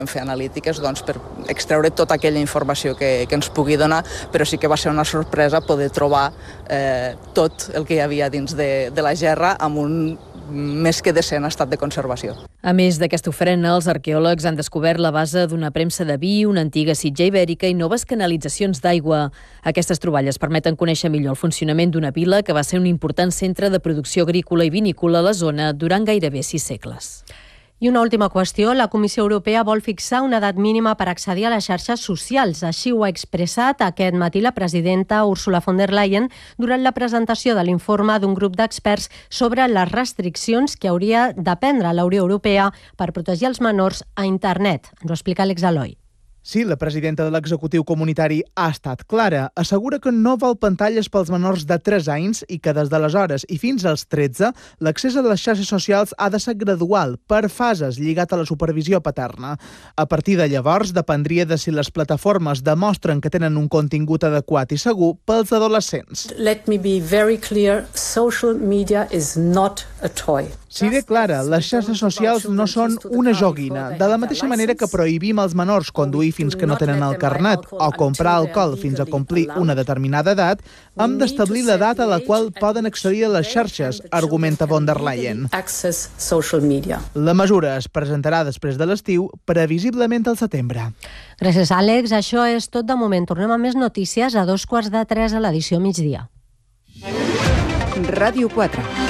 fer analítiques per extreure tota aquella informació que ens pugui donar, però sí que va ser una sorpresa poder trobar tot el que hi havia dins de la gerra amb un més que decent estat de conservació. A més d'aquesta ofrena, els arqueòlegs han descobert la base d'una premsa de vi, una antiga sitja ibèrica i noves canalitzacions d'aigua. Aquestes troballes permeten conèixer millor el funcionament d'una vila que va ser un important centre de producció agrícola i vinícola a la zona durant gairebé 6 segles. I una última qüestió, la Comissió Europea vol fixar una edat mínima per accedir a les xarxes socials. Així ho ha expressat aquest matí la presidenta Ursula von der Leyen durant la presentació de l'informe d'un grup d'experts sobre les restriccions que hauria de prendre la Unió Europea per protegir els menors a internet. Ens ho explica Àlex Aloi. Sí, la presidenta de l'executiu comunitari ha estat clara. Assegura que no vol pantalles pels menors de 3 anys i que des d'aleshores i fins als 13 l'accés a les xarxes socials ha de ser gradual, per fases, lligat a la supervisió paterna. A partir de llavors, dependria de si les plataformes demostren que tenen un contingut adequat i segur pels adolescents. Let me be very clear, social media is not a toy. Sigui clara, les xarxes socials no són una joguina. De la mateixa manera que prohibim als menors conduir fins que no tenen el carnet o comprar alcohol fins a complir una determinada edat, hem d'establir l'edat a la qual poden accedir a les xarxes, argumenta von der Leyen. La mesura es presentarà després de l'estiu, previsiblement al setembre. Gràcies, Àlex. Això és tot de moment. Tornem a més notícies a 2:15 a l'edició migdia. Ràdio 4.